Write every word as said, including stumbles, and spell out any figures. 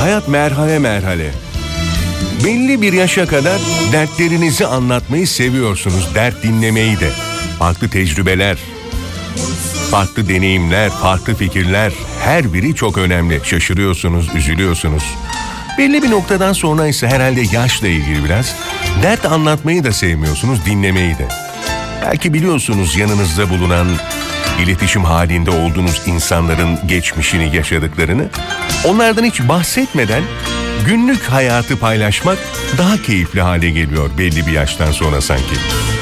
Hayat merhale merhale. Belli bir yaşa kadar dertlerinizi anlatmayı seviyorsunuz, dert dinlemeyi de. Farklı tecrübeler, farklı deneyimler, farklı fikirler, her biri çok önemli. Şaşırıyorsunuz, üzülüyorsunuz. Belli bir noktadan sonra ise herhalde yaşla ilgili biraz, dert anlatmayı da sevmiyorsunuz, dinlemeyi de. Belki biliyorsunuz yanınızda bulunan, iletişim halinde olduğunuz insanların geçmişini, yaşadıklarını. Onlardan hiç bahsetmeden günlük hayatı paylaşmak daha keyifli hale geliyor belli bir yaştan sonra sanki.